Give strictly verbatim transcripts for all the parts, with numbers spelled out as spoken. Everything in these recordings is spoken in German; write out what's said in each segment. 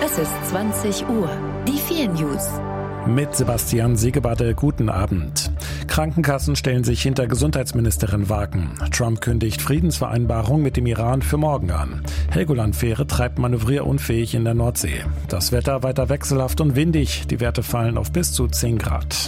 Es ist zwanzig Uhr. Die vier News. Mit Sebastian Segebade, guten Abend. Krankenkassen stellen sich hinter Gesundheitsministerin Wagen. Trump kündigt Friedensvereinbarung mit dem Iran für morgen an. Helgoland-Fähre treibt manövrierunfähig in der Nordsee. Das Wetter weiter wechselhaft und windig. Die Werte fallen auf bis zu zehn Grad.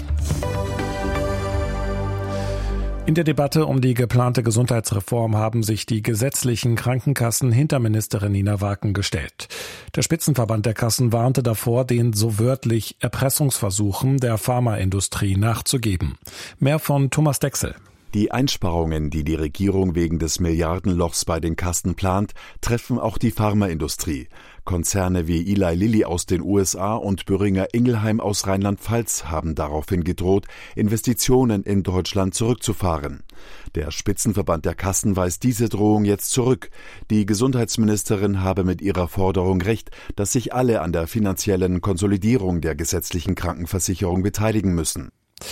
In der Debatte um die geplante Gesundheitsreform haben sich die gesetzlichen Krankenkassen hinter Ministerin Nina Wagen gestellt. Der Spitzenverband der Kassen warnte davor, den so wörtlich Erpressungsversuchen der Pharmaindustrie nachzugeben. Mehr von Thomas Dexel. Die Einsparungen, die die Regierung wegen des Milliardenlochs bei den Kassen plant, treffen auch die Pharmaindustrie. Konzerne wie Eli Lilly aus den U S A und Boehringer Ingelheim aus Rheinland-Pfalz haben daraufhin gedroht, Investitionen in Deutschland zurückzufahren. Der Spitzenverband der Kassen weist diese Drohung jetzt zurück. Die Gesundheitsministerin habe mit ihrer Forderung recht, dass sich alle an der finanziellen Konsolidierung der gesetzlichen Krankenversicherung beteiligen müssen.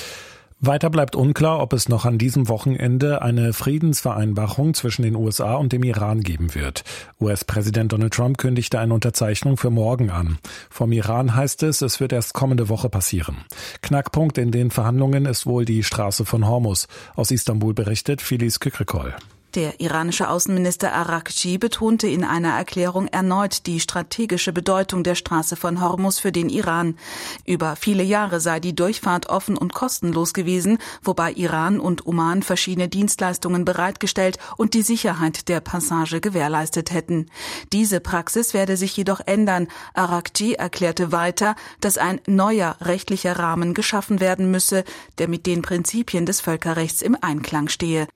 Weiter bleibt unklar, ob es noch an diesem Wochenende eine Friedensvereinbarung zwischen den U S A und dem Iran geben wird. U S-Präsident Donald Trump kündigte eine Unterzeichnung für morgen an. Vom Iran heißt es, es wird erst kommende Woche passieren. Knackpunkt in den Verhandlungen ist wohl die Straße von Hormuz. Aus Istanbul berichtet Filiz Kükrikol. Der iranische Außenminister Araghchi betonte in einer Erklärung erneut die strategische Bedeutung der Straße von Hormuz für den Iran. Über viele Jahre sei die Durchfahrt offen und kostenlos gewesen, wobei Iran und Oman verschiedene Dienstleistungen bereitgestellt und die Sicherheit der Passage gewährleistet hätten. Diese Praxis werde sich jedoch ändern. Araghchi erklärte weiter, dass ein neuer rechtlicher Rahmen geschaffen werden müsse, der mit den Prinzipien des Völkerrechts im Einklang stehe.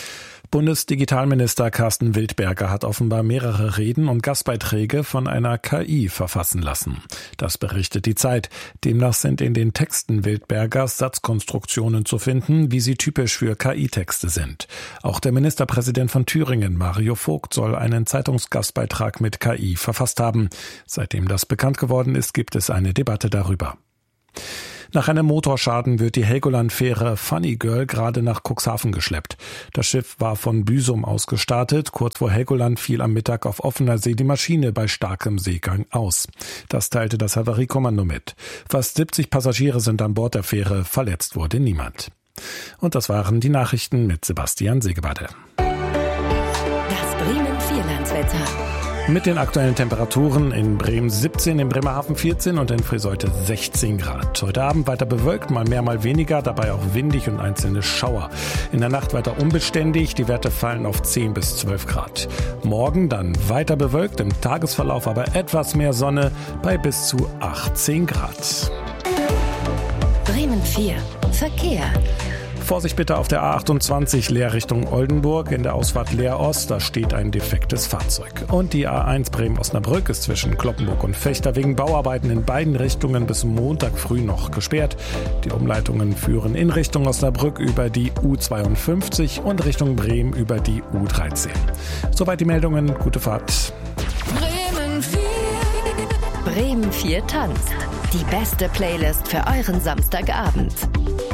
Bundesdigitalminister Carsten Wildberger hat offenbar mehrere Reden und Gastbeiträge von einer K I verfassen lassen. Das berichtet die Zeit. Demnach sind in den Texten Wildbergers Satzkonstruktionen zu finden, wie sie typisch für K I-Texte sind. Auch der Ministerpräsident von Thüringen, Mario Vogt, soll einen Zeitungsgastbeitrag mit K I verfasst haben. Seitdem das bekannt geworden ist, gibt es eine Debatte darüber. Nach einem Motorschaden wird die Helgoland-Fähre Funny Girl gerade nach Cuxhaven geschleppt. Das Schiff war von Büsum aus gestartet. Kurz vor Helgoland fiel am Mittag auf offener See die Maschine bei starkem Seegang aus. Das teilte das Havariekommando mit. Fast siebzig Passagiere sind an Bord der Fähre. Verletzt wurde niemand. Und das waren die Nachrichten mit Sebastian Segebade. Das Bremen-Vierlandswetter. Mit den aktuellen Temperaturen in Bremen siebzehn, in Bremerhaven vierzehn und in Friseute sechzehn Grad. Heute Abend weiter bewölkt, mal mehr, mal weniger, dabei auch windig und einzelne Schauer. In der Nacht weiter unbeständig, die Werte fallen auf zehn bis zwölf Grad. Morgen dann weiter bewölkt, im Tagesverlauf aber etwas mehr Sonne bei bis zu achtzehn Grad. Bremen vier. Verkehr. Vorsicht bitte auf der A achtundzwanzig Leer Richtung Oldenburg. In der Ausfahrt Leer Ost, da steht ein defektes Fahrzeug. Und die A eins Bremen-Osnabrück ist zwischen Cloppenburg und Vechta wegen Bauarbeiten in beiden Richtungen bis Montag früh noch gesperrt. Die Umleitungen führen in Richtung Osnabrück über die U zweiundfünfzig und Richtung Bremen über die U dreizehn. Soweit die Meldungen. Gute Fahrt. Bremen vier. Bremen vier tanzt. Die beste Playlist für euren Samstagabend.